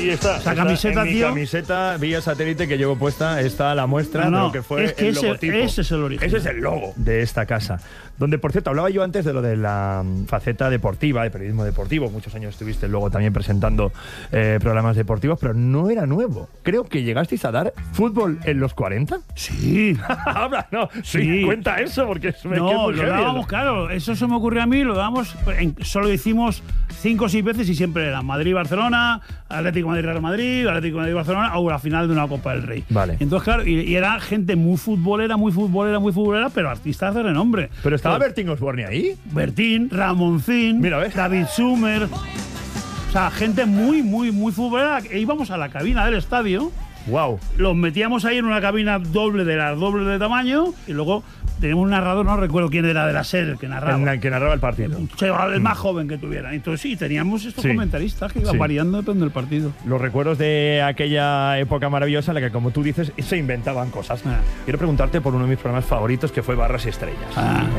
Y esta camiseta, en mi tío. camiseta vía satélite que llevo puesta está la muestra de lo que fue es que el logotipo. ese es el origen. Ese es el logo de esta casa. Donde, por cierto, hablaba yo antes de lo de la faceta deportiva, de periodismo deportivo. Muchos años estuviste luego también presentando programas deportivos, pero no era nuevo. Creo que llegasteis a dar fútbol en los 40. Sí. Habla, no, sí, cuenta eso, porque no, lo dábamos, claro. Eso se me ocurrió a mí, lo dábamos, solo hicimos 5 o 6 veces y siempre era Madrid-Barcelona, Atlético Madrid-Real Madrid, Atlético Madrid-Barcelona o la final de una Copa del Rey. Vale. Entonces, claro, y era gente muy futbolera, pero artistas de renombre. Pero estaba Bertín Osborne ahí. Bertín, Ramoncín, mira, ¿ves? David Sumer. O sea, gente muy futbolera. E íbamos a la cabina del estadio. Wow. Los metíamos ahí en una cabina doble de tamaño y luego teníamos un narrador, no recuerdo quién era de la SER, el que narraba. El que narraba el partido. El más joven que tuviera. Entonces sí, teníamos estos comentaristas que iban variando depende del partido. Los recuerdos de aquella época maravillosa en la que, como tú dices, se inventaban cosas. Quiero preguntarte por uno de mis programas favoritos, que fue Barras y Estrellas.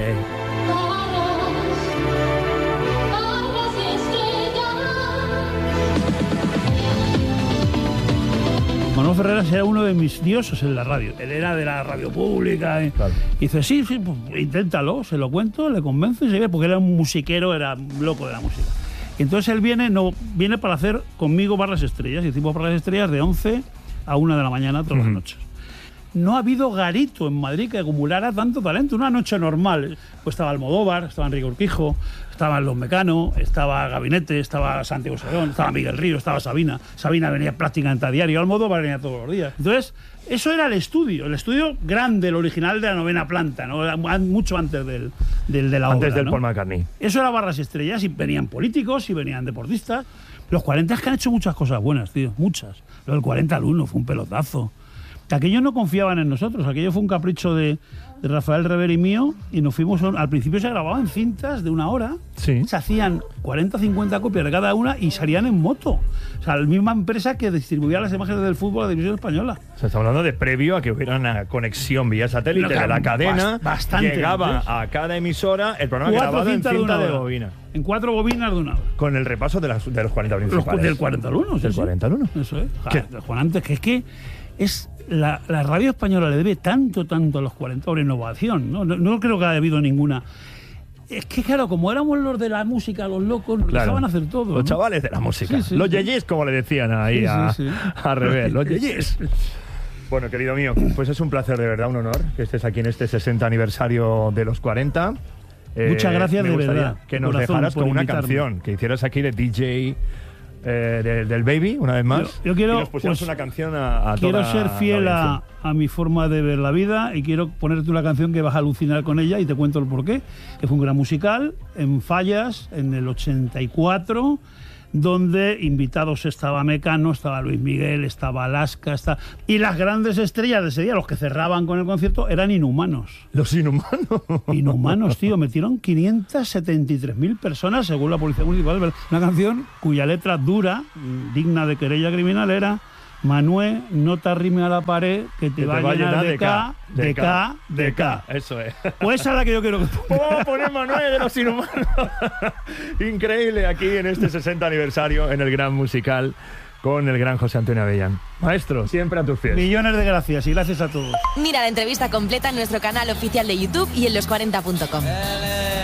Manolo Ferreras era uno de mis dioses en la radio. Él era de la radio pública. Claro. Y dice, sí, pues, inténtalo, se lo cuento, le convenzo y se ve, porque era un musiquero, era un loco de la música. Y entonces él viene para hacer conmigo Barras Estrellas. Y hicimos Barras Estrellas de 11 a 1 de la mañana todas las noches. No ha habido garito en Madrid que acumulara tanto talento. Una noche normal. Pues estaba Almodóvar, estaba Enrique Urquijo, estaban Los Mecano, estaba Gabinete, estaba Santiago Serón, estaba Miguel Río, estaba Sabina. Sabina venía prácticamente a diario, Almodóvar venía todos los días. Entonces, eso era el estudio grande, el original de la novena planta, ¿no? Mucho antes de la obra. Antes del ¿no? Paul McCartney. Eso era Barras Estrellas y venían políticos y venían deportistas. Los 40 es que han hecho muchas cosas buenas, tío, muchas. Lo del 40 al 1 fue un pelotazo. Aquellos no confiaban en nosotros, aquello fue un capricho de Rafael Rever y mío, y nos fuimos, al principio se grababan cintas de 1 hora, se hacían 40 50 copias de cada una y salían en moto. O sea, la misma empresa que distribuía las imágenes del fútbol a la División Española. O sea, estamos hablando de previo a que hubiera una conexión vía satélite de la cadena, llegaba a cada emisora el programa grabado en cinta de bobina. En 4 bobinas de 1 hora. Con el repaso de los 40 principales. Del 40 al 1. Del 40 al 1. Eso es. Juan, antes, que es que es la radio española le debe tanto a los 40 por innovación, ¿no? No creo que haya habido ninguna. Es que claro, como éramos los de la música, los locos, nos dejaban hacer todo. Los chavales de la música. Los yeyis, como le decían ahí a Rever. Los yeyis. Bueno, querido mío, pues es un placer, de verdad, un honor que estés aquí en este 60 aniversario de los 40. Muchas gracias, de verdad. Que nos dejaras con una canción, que hicieras aquí de DJ del Baby, una vez más. Yo quiero, y nos pusieras una canción a quiero toda ser fiel la a mi forma de ver la vida y quiero ponerte una canción que vas a alucinar con ella y te cuento el porqué. Que fue un gran musical en Fallas en el 84, donde invitados estaba Mecano, estaba Luis Miguel, estaba Alaska, y las grandes estrellas de ese día, los que cerraban con el concierto, eran Inhumanos. Los Inhumanos. Inhumanos, tío, metieron 573.000 personas según la Policía Municipal. Una canción cuya letra dura, digna de querella criminal, era: Manué, no te arrime a la pared, que te va a llenar de K. Eso es. Pues esa es la que yo quiero que vamos a poner Manué de los Inhumanos. Increíble, aquí en este 60 aniversario, en el gran musical, con el gran José Antonio Avellán. Maestro, siempre a tus pies. Millones de gracias y gracias a todos. Mira la entrevista completa en nuestro canal oficial de YouTube y en los40.com.